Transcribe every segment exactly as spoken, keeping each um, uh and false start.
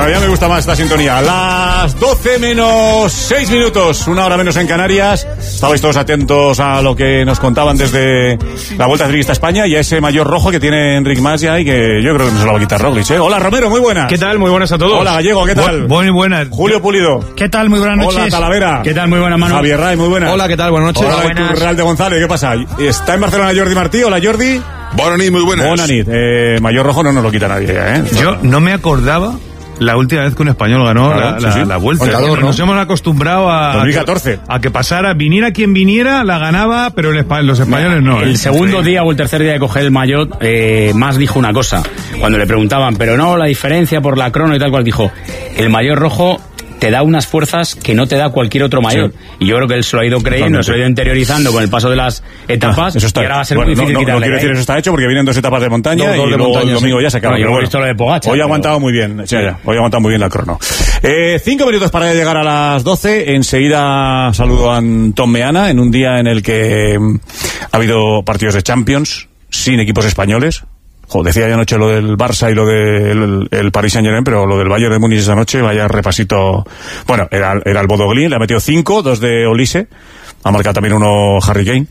Cada día me gusta más esta sintonía. Las doce menos seis minutos, una hora menos en Canarias. Estabais todos atentos a lo que nos contaban desde la Vuelta Ciclista a España y a ese mayor rojo que tiene Enric Mas ya y que yo creo que no se lo va a quitar Roglic, ¿eh? Hola Romero, muy buenas. ¿Qué tal? Muy buenas a todos. Hola Gallego, ¿qué tal? Bu- muy buenas. Julio Pulido. ¿Qué tal? Muy buenas noches. Hola Talavera. ¿Qué tal? Muy buenas, Manu. Javier Ray, muy buenas. Hola, ¿qué tal? Buenas noches. Hola, buenas. Real de González, ¿qué pasa? Está en Barcelona Jordi Martí. Hola Jordi. Buenas noches, muy buenas. Buenas noches. Eh, mayor rojo no nos lo quita nadie, ¿eh? Yo no me acordaba la última vez que un español ganó Claro, la, sí, la, sí. la Vuelta. Contador, Nos ¿no? hemos acostumbrado a... dos mil catorce. A que pasara, viniera quien viniera, la ganaba, pero el espa- los españoles no. El ¿eh? segundo día o el tercer día de coger el maillot, eh, Mas dijo una cosa. Cuando le preguntaban, pero no, la diferencia por la crono y tal cual, dijo, el maillot rojo te da unas fuerzas que no te da cualquier otro maillot. Sí. Y yo creo que él se lo ha ido creyendo, Totalmente. se lo ha ido interiorizando con el paso de las etapas. Ah, eso está. Y ahora va a ser Bueno, muy difícil no, no, quitarle. no quiero ¿eh? decir eso está hecho porque vienen dos etapas de montaña Dos, dos y de luego montaña, el domingo sí. ya se acaba. Bueno, yo Pero he visto lo de Pogačar, hoy ha pero- aguantado muy bien. Sí, ya, hoy ha aguantado muy bien la crono. Eh, cinco minutos para llegar a las doce. Enseguida saludo a Antón Meana en un día en el que mm, ha habido partidos de Champions sin equipos españoles. Joder, decía yo anoche lo del Barça y lo del el Paris Saint-Germain, pero lo del Bayern de Múnich esta noche, vaya repasito. Bueno, era, era el Bodo Glimt, le ha metido cinco, dos de Olise, ha marcado también uno Harry Kane.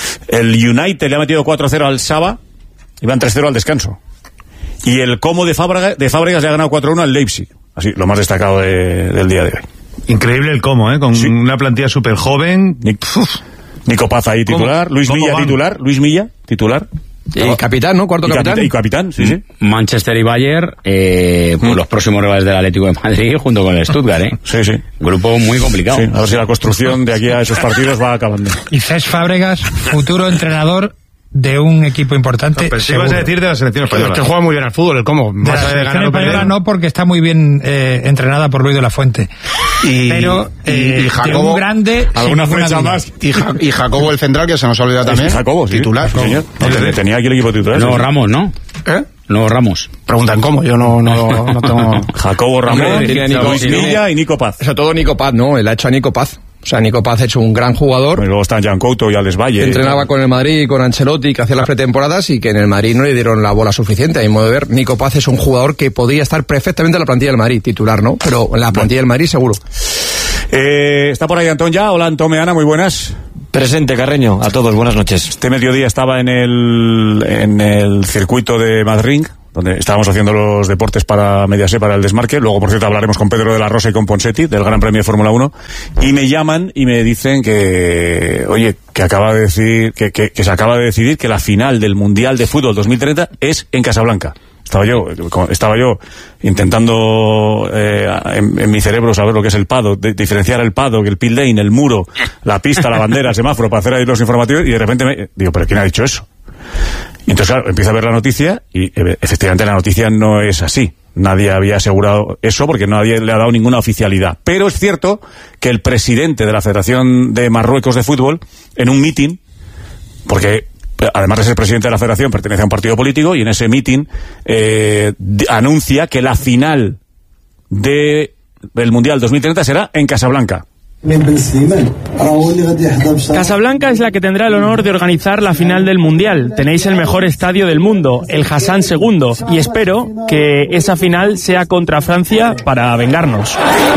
El United le ha metido cuatro cero al Saba, y van tres cero al descanso. Y el Como de Fábregas, de Fábregas le ha ganado cuatro uno al Leipzig. Así, lo más destacado de, del día de hoy. Increíble el cómo, ¿eh? Con Sí. una plantilla súper joven. Nico Paz ahí titular, ¿Cómo? Luis ¿Cómo Milla van? titular, Luis Milla titular. Y capitán, ¿no? Cuarto Y capitán. capitán, y capitán, sí, sí. Manchester y Bayern, eh, pues los próximos rivales del Atlético de Madrid junto con el Stuttgart, ¿eh? Sí, sí. Grupo muy complicado. Sí, a ver si la construcción de aquí a esos partidos va acabando. Y Cesc Fábregas, futuro entrenador de un equipo importante. Pero si seguro. ibas a decir de la selección Pero española. es que juega muy bien al fútbol, el cómo. De Más la allá de selección ganar o española perder. no, porque está muy bien eh, entrenada por Luis de la Fuente. Y, Pero y- eh, y de Jacobo, un grande sin ¿Alguna ninguna flecha duda. más? y, Ja- y Jacobo el central, que se nos ha olvidado también. Sí, Jacobo, sí. Titular. Sí, señor. No, ten- tenía aquí el equipo titular. Nuevo sí, sí. Ramos, ¿no? ¿Eh? Nuevo Ramos. Preguntan cómo, yo no, no, no tengo... Jacobo Ramón, Hombre, tiene Nico- Luis tiene- Milla y Nico Paz. Sobre todo Nico Paz, ¿no? Él ha hecho a Nico Paz. O sea, Nico Paz ha hecho un gran jugador. Y luego están Jan Couto y Alex Valle. Entrenaba con el Madrid y con Ancelotti, que hacía las pretemporadas, y que en el Madrid no le dieron la bola suficiente. A mi modo de ver, Nico Paz es un jugador que podría estar perfectamente en la plantilla del Madrid, titular, ¿no? Pero en la plantilla del Madrid seguro. Eh, está por ahí Antón ya. Hola Antón Meana, muy buenas. Presente, Carreño. A todos, buenas noches. Este mediodía estaba en el, en el circuito de Madrid, donde estábamos haciendo los deportes para Mediaset, para el desmarque. Luego, por cierto, hablaremos con Pedro de la Rosa y con Ponseti, del Gran Premio de Fórmula uno. Y me llaman y me dicen que, oye, que acaba de decir, que, que, que se acaba de decidir que la final del Mundial de Fútbol dos mil treinta es en Casablanca. Estaba yo, estaba yo intentando eh, en, en mi cerebro saber lo que es el paddock, de, diferenciar el paddock, el pit lane, el muro, la pista, la bandera, el semáforo, para hacer ahí los informativos, y de repente me digo, ¿pero quién ha dicho eso? Y entonces, claro, empiezo a ver la noticia y e- efectivamente la noticia no es así. Nadie había asegurado eso porque nadie le ha dado ninguna oficialidad. Pero es cierto que el presidente de la Federación de Marruecos de Fútbol, en un meeting, porque además de ser presidente de la federación, pertenece a un partido político, y en ese meeting eh, d- anuncia que la final de, del Mundial dos mil treinta será en Casablanca. Casablanca es la que tendrá el honor de organizar la final del Mundial. Tenéis el mejor estadio del mundo, el Hassan segundo, y espero que esa final sea contra Francia para vengarnos.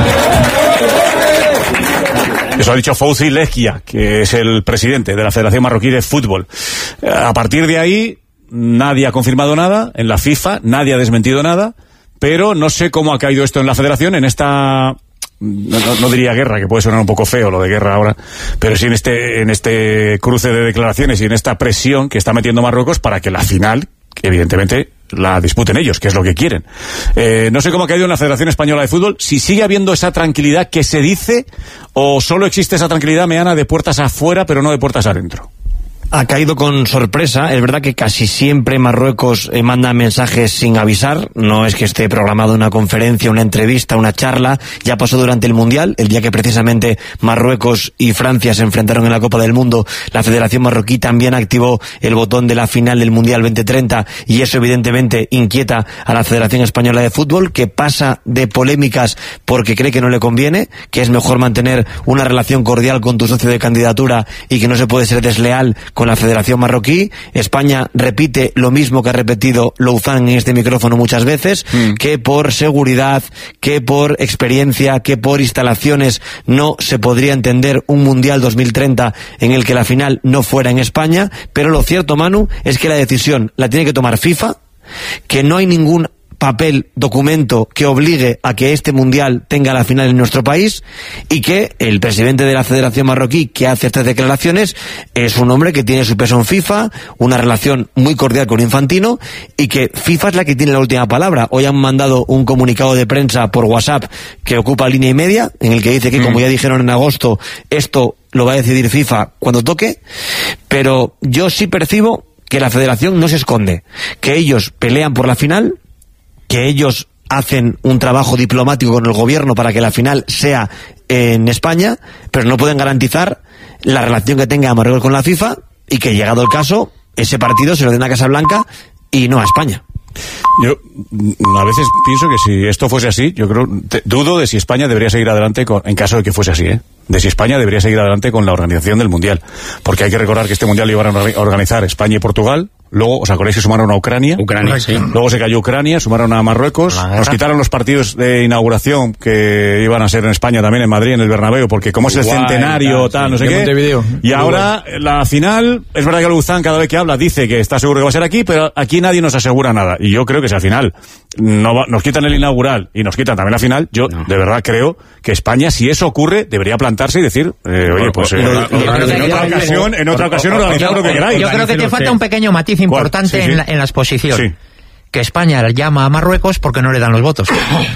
Eso ha dicho Fouzi Leghia, que es el presidente de la Federación Marroquí de Fútbol. A partir de ahí, nadie ha confirmado nada en la FIFA, nadie ha desmentido nada, pero no sé cómo ha caído esto en la Federación, en esta... No, no, no diría guerra, que puede sonar un poco feo lo de guerra ahora, pero sí en este, en este cruce de declaraciones y en esta presión que está metiendo Marruecos para que la final, evidentemente, la disputen ellos, que es lo que quieren. Eh, no sé cómo ha caído en la Federación Española de Fútbol, si sigue habiendo esa tranquilidad que se dice, o solo existe esa tranquilidad, Meana, de puertas afuera, pero no de puertas adentro. Ha caído con sorpresa. Es verdad que casi siempre Marruecos eh, manda mensajes sin avisar. No es que esté programado una conferencia, una entrevista, una charla. Ya pasó durante el Mundial, el día que precisamente Marruecos y Francia se enfrentaron en la Copa del Mundo. La Federación Marroquí también activó el botón de la final del Mundial veinte treinta, y eso evidentemente inquieta a la Federación Española de Fútbol, que pasa de polémicas porque cree que no le conviene, que es mejor mantener una relación cordial con tu socio de candidatura y que no se puede ser desleal con la Federación Marroquí. España repite lo mismo que ha repetido Louzán en este micrófono muchas veces, mm. que por seguridad, que por experiencia, que por instalaciones no se podría entender un Mundial dos mil treinta en el que la final no fuera en España. Pero lo cierto, Manu, es que la decisión la tiene que tomar FIFA, que no hay ningún papel, documento que obligue a que este Mundial tenga la final en nuestro país, y que el presidente de la Federación Marroquí, que hace estas declaraciones, es un hombre que tiene su peso en FIFA, una relación muy cordial con Infantino, y que FIFA es la que tiene la última palabra. Hoy han mandado un comunicado de prensa por WhatsApp que ocupa línea y media, en el que dice que, mm. como ya dijeron en agosto, esto lo va a decidir FIFA cuando toque, pero yo sí percibo que la Federación no se esconde, que ellos pelean por la final, que ellos hacen un trabajo diplomático con el gobierno para que la final sea en España, pero no pueden garantizar la relación que tenga Marruecos con la FIFA, y que, llegado el caso, ese partido se lo den a Casablanca y no a España. Yo a veces pienso que si esto fuese así, yo creo, te, dudo de si España debería seguir adelante con, en caso de que fuese así, ¿eh? de si España debería seguir adelante con la organización del Mundial, porque hay que recordar que este Mundial iban a organizar España y Portugal. Luego, ¿os acordáis que sumaron a Ucrania? Ucrania, sí. Luego se cayó Ucrania, sumaron a Marruecos, nos quitaron los partidos de inauguración que iban a ser en España también, en Madrid, en el Bernabéu, porque como es el Uruguay, centenario, tal, sí, no sé qué. Montevideo. Y ahora, la final, es verdad que Louzán cada vez que habla dice que está seguro que va a ser aquí, pero aquí nadie nos asegura nada. Y yo creo que si al final no va, nos quitan el inaugural y nos quitan también la final, yo no. de verdad creo que España, si eso ocurre, debería plantarse y decir, eh, oye, pues eh, en otra ocasión, en otra ocasión organizad lo que queráis. Yo creo que te falta un pequeño matiz importante sí, sí. En, la, en la exposición. Sí. Que España llama a Marruecos porque no le dan los votos.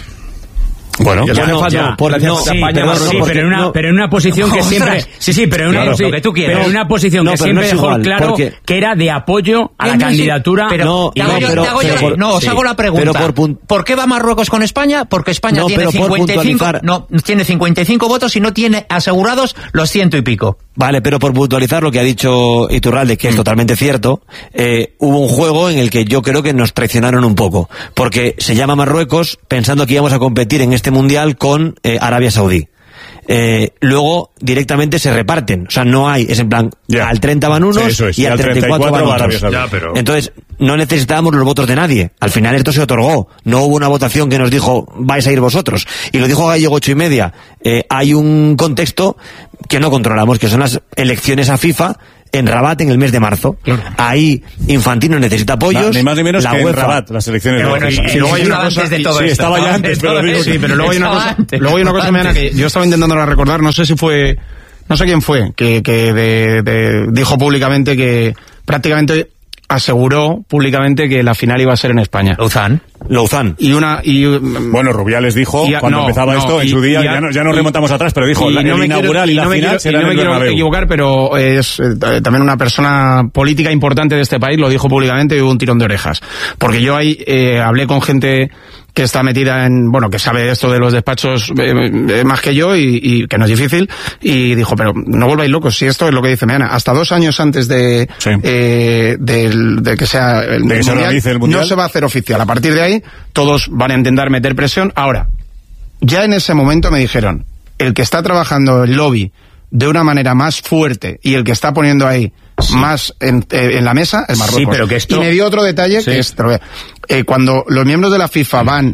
Bueno, ya no, ya, por, no, sí, pero, sí, pero, en una, no, pero en una posición que siempre, sí, sí, pero en una, claro, sí, que tú quieras, pero en una posición no, que siempre no dejó igual, claro porque, que era de apoyo a la no, candidatura. Pero, no, no, yo, pero, hago yo, pero, no, os sí, hago la pregunta. Por, pun- ¿Por qué va Marruecos con España? Porque España no, tiene cincuenta y cinco, no, tiene cincuenta y cinco votos y no tiene asegurados los ciento y pico. Vale, pero por puntualizar lo que ha dicho Iturralde, que es totalmente cierto, eh, hubo un juego en el que yo creo que nos traicionaron un poco, porque se llama Marruecos pensando que íbamos a competir en este Mundial con eh, Arabia Saudí. Eh, luego directamente se reparten, o sea, no hay, es en plan, yeah. al treinta van unos sí, es. y, y al treinta y cuatro van otros. Ya, pero... Entonces, no necesitábamos los votos de nadie. Al final esto se otorgó. No hubo una votación que nos dijo, vais a ir vosotros. Y lo dijo Gallego ocho y media. Eh, hay un contexto que no controlamos, que son las elecciones a FIFA en Rabat en el mes de marzo. Claro. Ahí Infantino necesita apoyos. No, ni más ni menos la que UEFA, en Rabat, las elecciones. Bueno, de y, y luego hay una cosa de todo sí, esto, estaba ¿no? ya antes, pero, digo, sí, pero luego hay una cosa, luego hay una cosa, Meana, que yo estaba intentando recordar, no sé si fue, no sé quién fue, que, que de, de, dijo públicamente que prácticamente aseguró públicamente que la final iba a ser en España. Louzán. Louzán. Y una y bueno, Rubiales dijo y a, cuando no, empezaba no, esto y, en su día, y a, ya, no, ya nos remontamos atrás, pero dijo y la, no el inaugural quiero, y la no final quiero, será no me quiero equivocar, pero es eh, también una persona política importante de este país, lo dijo públicamente y hubo un tirón de orejas. Porque yo ahí eh, hablé con gente que está metida en, bueno, que sabe esto de los despachos eh, eh, más que yo y, y que no es difícil, y dijo, pero no volváis locos, si esto es lo que dice Meana, hasta dos años antes de, sí. eh, de, de que sea el, de que se mundial, el mundial, no se va a hacer oficial. A partir de ahí, todos van a intentar meter presión. Ahora, ya en ese momento me dijeron, el que está trabajando el lobby de una manera más fuerte y el que está poniendo ahí sí. más en, eh, en la mesa, el Marruecos. Sí, pero que esto... Y me dio otro detalle, sí. que es, eh, cuando los miembros de la FIFA van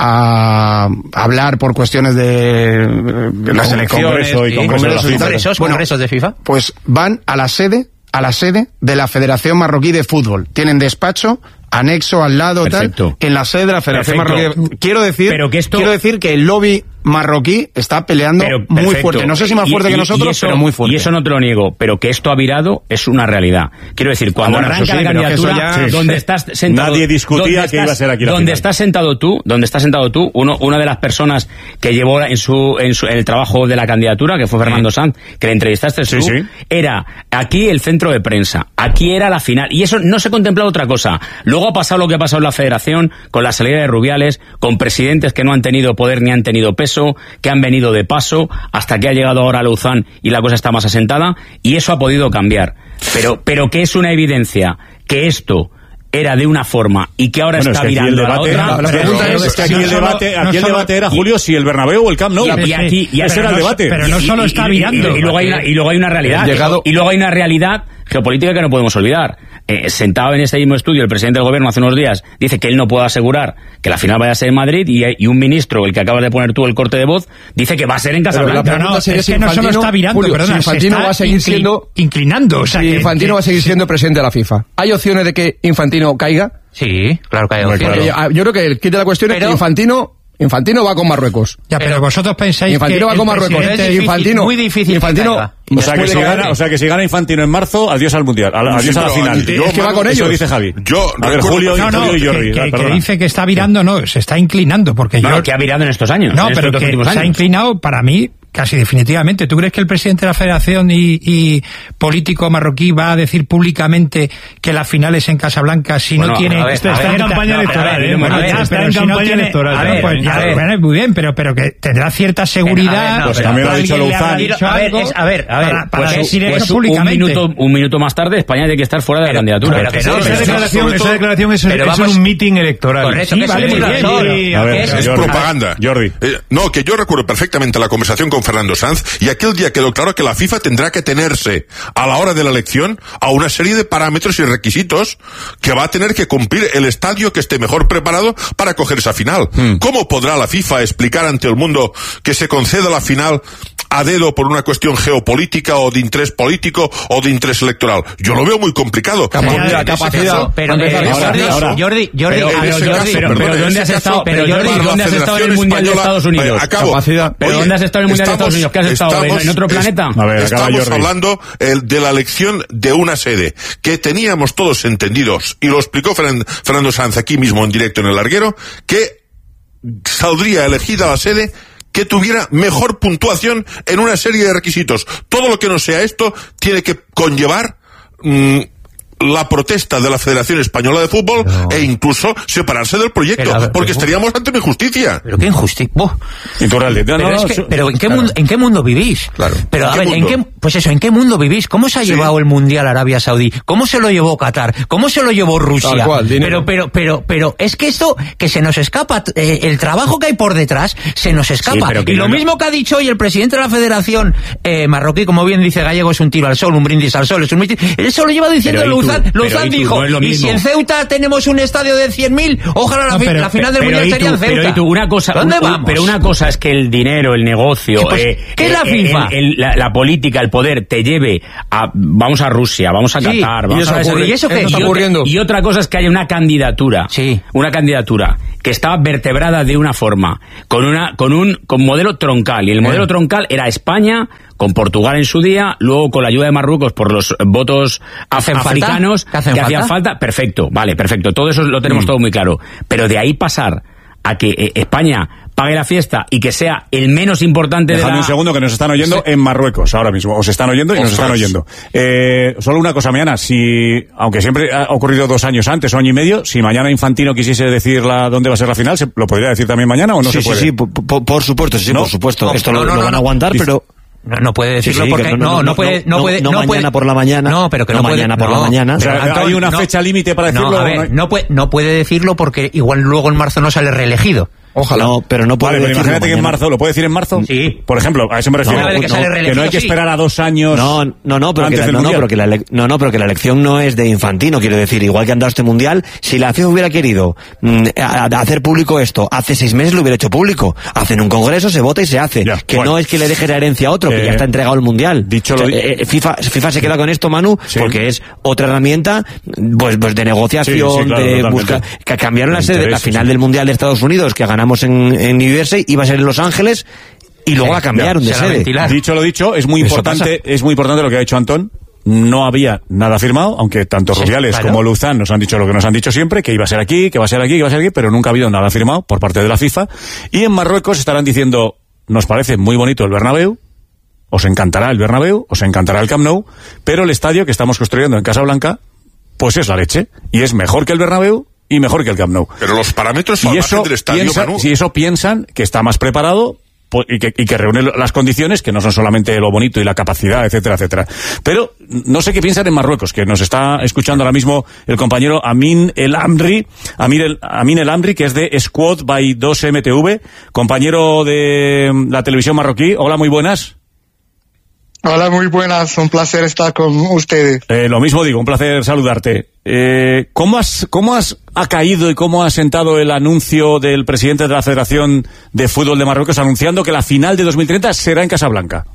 a hablar por cuestiones de, de las elecciones, Congreso y Congreso congresos, de congresos, bueno, congresos de FIFA, pues van a la sede, a la sede de la Federación Marroquí de Fútbol. Tienen despacho anexo al lado, perfecto, tal, en la sede de la Federación perfecto. Marroquí. Quiero decir, pero que esto... quiero decir que el lobby marroquí está peleando pero, muy fuerte. No sé si más fuerte y, y, que nosotros, eso, pero muy fuerte. Y eso no te lo niego, pero que esto ha virado es una realidad. Quiero decir, cuando ah, bueno, arranca sí, la candidatura, ya... donde estás sentado... Nadie discutía que estás, iba a ser aquí la Donde final. estás sentado tú, donde estás sentado tú, uno, una de las personas que llevó en su, en su en el trabajo de la candidatura, que fue Fernando sí. Sanz, que le entrevistaste sí, tú, sí. era aquí el centro de prensa, aquí era la final, y eso no se contemplaba otra cosa. Luego ha pasado lo que ha pasado en la Federación, con la salida de Rubiales, con presidentes que no han tenido poder ni han tenido peso, que han venido de paso, hasta que ha llegado ahora Louzán y la cosa está más asentada, y eso ha podido cambiar. Pero, pero que es una evidencia que esto era de una forma y que ahora bueno, está es que virando a otra. La pregunta es, es que aquí el debate, aquí el debate era, Julio, si el Bernabéu o el Camp Nou. Y, y aquí, y ese era el debate. Pero no solo está virando. Y, y, y, luego hay una, y luego hay una realidad. Y luego hay una realidad geopolítica que no podemos olvidar. Eh, sentado en este mismo estudio, el presidente del gobierno hace unos días dice que él no puede asegurar que la final vaya a ser en Madrid y, y un ministro, el que acabas de poner tú el corte de voz, dice que va a ser en Casablanca. No, no, es que Infantino, no solo está virando, Julio, perdona, si Infantino va a seguir inclin, siendo inclinando. O sea, si que, Infantino que, va a seguir siendo presidente de la FIFA. ¿Hay opciones de que Infantino caiga? Sí, claro que hay opciones. Claro. Yo creo que el kit de la cuestión pero, es que Infantino Infantino va con Marruecos. Ya, pero, pero vosotros pensáis Infantino que va con Marruecos. Es difícil, Infantino, muy difícil. Infantino, o sea, que si gana, o sea que si gana Infantino en marzo, adiós al mundial, adiós sí, a la final. Yo, es que va con ellos. Eso dice Javi. Yo a ver, Julio, no, no, Julio y Jordi. Que, que, que dice que está virando, no, se está inclinando porque no, yo que ha virado en estos años. No, pero que se ha inclinado para mí. Casi definitivamente. ¿Tú crees que el presidente de la Federación y, y político marroquí va a decir públicamente que la final es en Casablanca si bueno, no tiene... A ver, está, está en campaña electoral, ¿eh? Bueno, ya está en campaña electoral. A ver, pues ya, bueno, muy bien, pero, pero que tendrá cierta seguridad... No, pues también lo ha dicho Louzán. A ver, es, a ver, a ver... Para, para pues, decir pues eso públicamente. Un minuto, un minuto más tarde, España tiene que estar fuera de la candidatura. Pero que no, esa declaración, esa declaración es, es un meeting electoral. Correcto, que vale, es propaganda. Jordi. No, que yo recuerdo perfectamente la conversación con Fernando Sanz. Y aquel día quedó claro que la FIFA tendrá que tenerse a la hora de la elección a una serie de parámetros y requisitos que va a tener que cumplir el estadio que esté mejor preparado para coger esa final. Hmm. ¿Cómo podrá la FIFA explicar ante el mundo que se conceda la final a dedo por una cuestión geopolítica o de interés político o de interés electoral? Yo lo veo muy complicado. Capacidad, capacidad. Pero Jordi, Jordi, pero ¿dónde has estado? Pero Jordi, ¿dónde has estado en el Mundial de Estados Unidos? Capacidad. Pero ¿dónde has estado en el Mundial de Estados Unidos? ¿Qué has estado? ¿En otro planeta? A ver, estamos hablando eh, de la elección de una sede que teníamos todos entendidos, y lo explicó Fern- Fernando Sanz aquí mismo en directo en El Larguero, que saldría elegida la sede que tuviera mejor puntuación en una serie de requisitos. Todo lo que no sea esto tiene que conllevar mmm, la protesta de la Federación Española de Fútbol no. e incluso separarse del proyecto, pero, porque pero, estaríamos ante una injusticia. Pero qué injusticia. Pero, no, es que, pero ¿en qué, claro. mundo, ¿en qué mundo vivís? Claro. Pero a ver, ¿en qué, pues eso, ¿en qué mundo vivís? ¿Cómo se ha sí. llevado el Mundial a Arabia Saudí? ¿Cómo se lo llevó Qatar? ¿Cómo se lo llevó Rusia? Cual, pero, pero, pero, pero, es que esto, que se nos escapa, eh, el trabajo que hay por detrás, se nos escapa. Sí, y lo no, mismo que ha dicho hoy el presidente de la Federación eh, marroquí, como bien dice Gallego, es un tiro al sol, un brindis al sol, es un brindis. Eso lo lleva diciendo Louzán. Louzán dijo, no y si en Ceuta tenemos un estadio de cien mil, ojalá la, no, pero, la final del Mundial sería en Ceuta. Pero, tú, una cosa, ¿dónde un, vamos? Pero una cosa es que el dinero, el negocio, sí, pues, eh, ¿qué es la eh, FIFA? El, el, la, la política, el poder te lleve a, vamos a Rusia, vamos a Qatar, sí, vamos ¿y eso a ocurre, ¿y eso qué? Y, otra, y otra cosa es que haya una candidatura, sí. una candidatura que estaba vertebrada de una forma, con una, con un, con modelo troncal, y el modelo eh. troncal era España, con Portugal en su día, luego con la ayuda de Marruecos por los votos ¿Hacen africanos falta? ¿Hacen que falta? hacían falta, perfecto, vale, perfecto, todo eso lo tenemos mm. todo muy claro, pero de ahí pasar a que eh, España pague la fiesta y que sea el menos importante Dejadme de la... un segundo, que nos están oyendo sí. en Marruecos ahora mismo, os están oyendo y nos están oyendo. Eh, solo una cosa, mañana, si, aunque siempre ha ocurrido dos años antes, o año y medio, si mañana Infantino quisiese decir la, dónde va a ser la final, ¿se lo podría decir también mañana o no sí, se puede? Sí, sí, por, por supuesto, sí, ¿no? Por supuesto. No, Esto no, lo, no, lo van no, a aguantar, no, pero... No, no puede decirlo sí, sí, porque no, no, no, no puede, no, no puede, no, no mañana puede, por la mañana. No, pero que no, no puede, mañana por no, la mañana. O sea, Antón, hay una no, fecha límite para decirlo. No, a ver, no puede, no puede decirlo porque igual luego en marzo no sale reelegido. Ojalá. No, pero no puede vale, pero imagínate mañana. que en marzo, ¿lo puede decir en marzo? Sí. Por ejemplo, a eso me refiero. No, que, no, que no hay que esperar a dos años. No, no, no, pero que la, no, no, pero que la, no, no, pero que la elección no es de Infantino, quiero decir, igual que han dado este mundial, si la FIFA hubiera querido mm, a, a hacer público esto, hace seis meses lo hubiera hecho público. Hacen un congreso, se vota y se hace. Ya, que bueno. no es que le deje la herencia a otro, eh, que ya está entregado el mundial. Dicho o sea, lo eh, FIFA, FIFA se queda con esto, Manu, sí. porque es otra herramienta, pues, pues de negociación, sí, sí, claro, de buscar, que cambiaron la sede, la final sí. del mundial de Estados Unidos, que ganamos en, en New Jersey, iba a ser en Los Ángeles y luego sí, la cambiaron ya, de sede. Dicho lo dicho, es muy importante, es muy importante lo que ha dicho Antón. No había nada firmado, aunque tanto sí, Rubiales claro. como Louzán nos han dicho lo que nos han dicho siempre, que iba a ser aquí, que va a ser aquí, que va a ser aquí, pero nunca ha habido nada firmado por parte de la FIFA. Y en Marruecos estarán diciendo, nos parece muy bonito el Bernabéu, os encantará el Bernabéu, os encantará el Camp Nou, pero el estadio que estamos construyendo en Casablanca, pues es la leche, y es mejor que el Bernabéu y mejor que el Camp Nou. Pero los parámetros son y eso del estadio, piensa, Manu. Si eso piensan que está más preparado y que, y que reúne las condiciones, que no son solamente lo bonito y la capacidad, etcétera, etcétera. Pero no sé qué piensan en Marruecos, que nos está escuchando ahora mismo el compañero Amin El Amri, Amin El, Amin El Amri, que es de Squad by dos M T V, compañero de la televisión marroquí. Hola, muy buenas. Hola, muy buenas, un placer estar con ustedes. Eh, lo mismo digo, un placer saludarte. Eh, ¿Cómo has, cómo has ha caído y cómo ha sentado el anuncio del presidente de la Federación de Fútbol de Marruecos anunciando que la final de dos mil treinta será en Casablanca?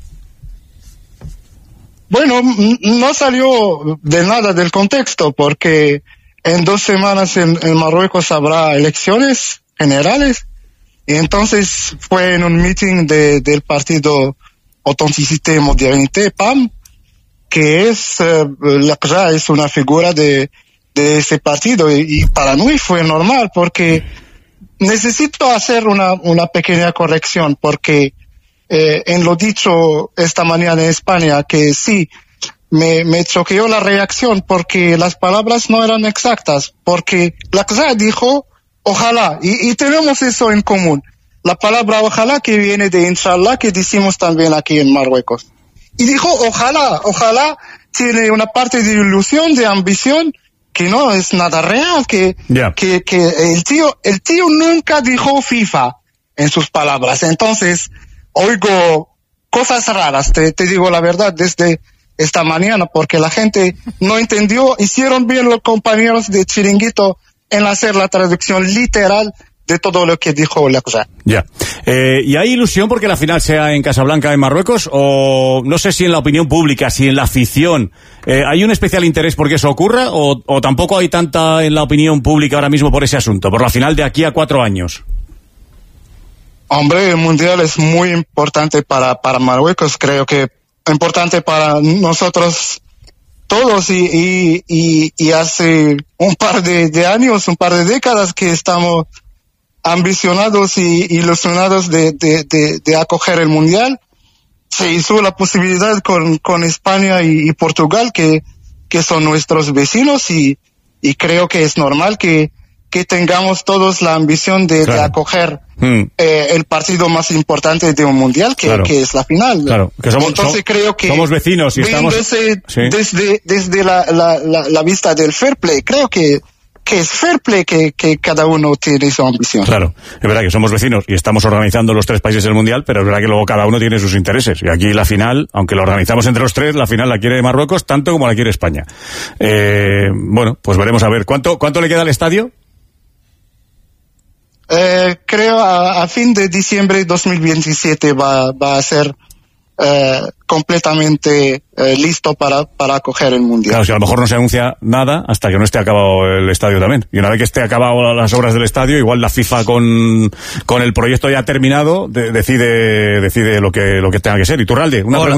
Bueno, no salió de nada del contexto, porque en dos semanas en, en Marruecos habrá elecciones generales, y entonces fue en un meeting de, del partido Authenticité y Modernité, P A M, que es, eh, Lakhdja es una figura de, de ese partido, y, y para mí fue normal, porque necesito hacer una, una pequeña corrección, porque eh, en lo dicho esta mañana en España, que sí, me, me choqueó la reacción, porque las palabras no eran exactas, porque Lakhdja dijo ojalá, y, y tenemos eso en común. La palabra ojalá, que viene de inshallah, que decimos también aquí en Marruecos. Y dijo ojalá, ojalá tiene una parte de ilusión, de ambición, que no es nada real, que, yeah. que, que el tío, el tío nunca dijo FIFA en sus palabras. Entonces, oigo cosas raras, te, te digo la verdad, desde esta mañana, porque la gente no entendió. Hicieron bien los compañeros de Chiringuito en hacer la traducción literal de todo lo que dijo Lakhdja. Ya. Eh, ¿Y hay ilusión porque la final sea en Casablanca, en Marruecos? O no sé si en la opinión pública, si en la afición, eh, ¿hay un especial interés porque eso ocurra? O, ¿O tampoco hay tanta en la opinión pública ahora mismo por ese asunto, por la final de aquí a cuatro años? Hombre, el Mundial es muy importante para, para Marruecos. Creo que importante para nosotros todos, y, y, y, y hace un par de, de años, un par de décadas que estamos ambicionados y ilusionados de, de, de, de acoger el Mundial. Se hizo la posibilidad con, con España y, y Portugal, que, que son nuestros vecinos, y, y creo que es normal que, que tengamos todos la ambición de, claro. de acoger hmm. eh, el partido más importante de un Mundial, que, claro. que es la final. Claro. Que somos, Entonces so, creo que somos vecinos y estamos... Desde, sí. desde, desde la, la, la, la vista del fair play, creo que que es fair play que, que cada uno tiene su ambición. Claro, es verdad que somos vecinos y estamos organizando los tres países del Mundial, pero es verdad que luego cada uno tiene sus intereses. Y aquí la final, aunque la organizamos entre los tres, la final la quiere Marruecos tanto como la quiere España. Eh, bueno, pues veremos a ver. ¿Cuánto, cuánto le queda al estadio? Eh, creo a, a fin de diciembre de dos mil veintisiete va, va a ser eh, completamente eh, listo para, para acoger el Mundial. Claro, si a lo mejor no se anuncia nada hasta que no esté acabado el estadio también. Y una vez que esté acabado las obras del estadio, igual la FIFA con, con el proyecto ya terminado de, decide, decide lo que, lo que tenga que ser. Y Turralde, una Hola. pregunta